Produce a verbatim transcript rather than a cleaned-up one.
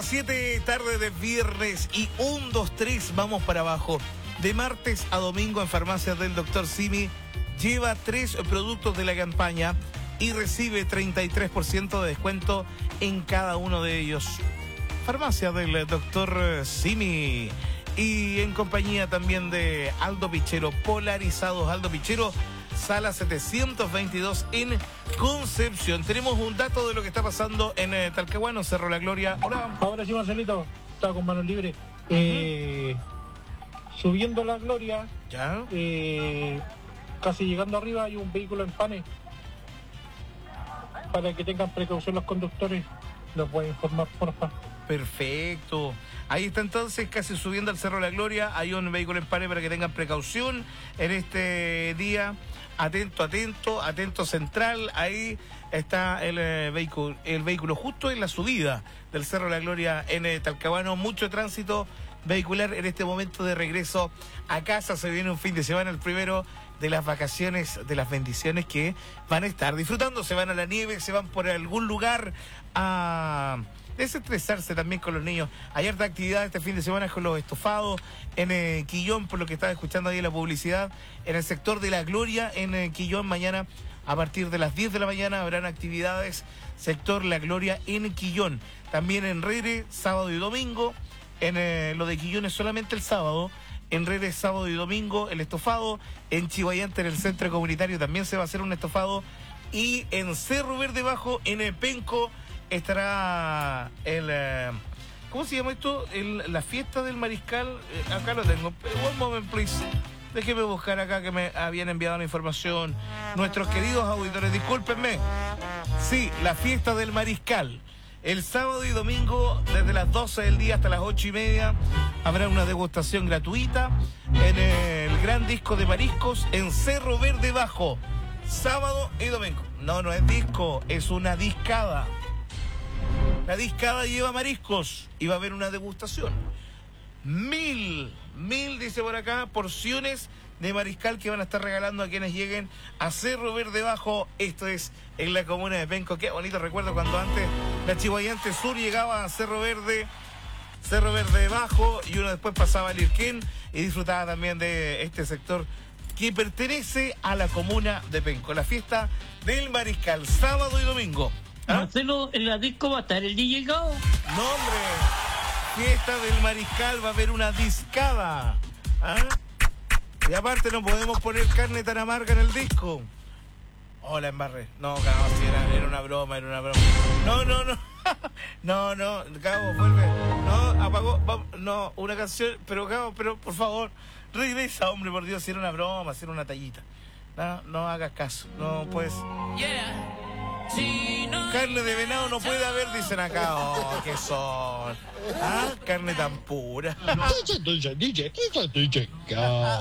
las siete, tarde de viernes y un, dos, tres, vamos para abajo. De martes a domingo en farmacias del doctor Simi, lleva tres productos de la campaña y recibe treinta y tres por ciento de descuento en cada uno de ellos. Farmacia del doctor Simi. Y en compañía también de Aldo Pichero, Polarizados Aldo Pichero, sala setecientos veintidós en Concepción. Tenemos un dato de lo que está pasando en eh, Talcahuano, Cerro La Gloria. Hola. Ahora sí, Marcelito, estaba con manos libres. Uh-huh. Eh, subiendo La Gloria, ¿ya? Eh, casi llegando arriba hay un vehículo en panes. Para que tengan precaución los conductores, los voy a informar, porfa. Perfecto. Ahí está entonces, casi subiendo al Cerro La Gloria, hay un vehículo en pared para que tengan precaución en este día. Atento, atento, atento central, ahí está el, eh, vehículo, el vehículo justo en la subida del Cerro La Gloria en eh, Talcahuano. Mucho tránsito vehicular en este momento de regreso a casa. Se viene un fin de semana, el primero de las vacaciones, de las bendiciones que van a estar disfrutando. Se van a la nieve, se van por algún lugar a desestresarse también con los niños. Hay harta actividad este fin de semana con los estofados en eh, Quillón, por lo que estaba escuchando ahí en la publicidad, en el sector de La Gloria, en eh, Quillón. Mañana a partir de las diez de la mañana habrán actividades sector La Gloria en Quillón. También en Rere, sábado y domingo. En eh, lo de Quillón es solamente el sábado. En Rere, sábado y domingo, el estofado. En Chihuayante, en el centro comunitario, también se va a hacer un estofado. Y en Cerro Verde Bajo, en el Penco, estará el... Eh, ¿cómo se llama esto? El, la fiesta del mariscal. Eh, acá lo tengo. One moment, please. Déjeme buscar acá que me habían enviado la información nuestros queridos auditores. Discúlpenme. Sí, la fiesta del mariscal. El sábado y domingo, desde las doce del día hasta las ocho y media, habrá una degustación gratuita en el Gran Disco de Mariscos en Cerro Verde Bajo. Sábado y domingo. No, no es disco, es una discada. La discada lleva mariscos y va a haber una degustación. Mil, mil, dice por acá, porciones de mariscal que van a estar regalando a quienes lleguen a Cerro Verde Bajo. Esto es en la comuna de Penco. Qué bonito recuerdo cuando antes la Chihuayante Sur llegaba a Cerro Verde, Cerro Verde Bajo, y uno después pasaba al Irquén y disfrutaba también de este sector que pertenece a la comuna de Penco. La fiesta del mariscal, sábado y domingo. ¿Ah? Marcelo, en la disco va a estar el D J Gao. No, hombre. Fiesta del mariscal, va a haber una discada. ¿Ah? Y aparte no podemos poner carne tan amarga en el disco. Hola, embarré. No, Cabo, sí, era, era una broma, era una broma. No, no, no. No, no, Cabo, vuelve. No, apagó. Va, no, una canción. Pero, Cabo, pero por favor, regresa, hombre, por Dios, si era una broma, si era una tallita. No, no hagas caso. No puedes. Yeah. Si no carne de venado no puede haber, dicen acá. Oh, ¿qué son? ¿Ah? Carne tan pura. D J, D J, D J, D J,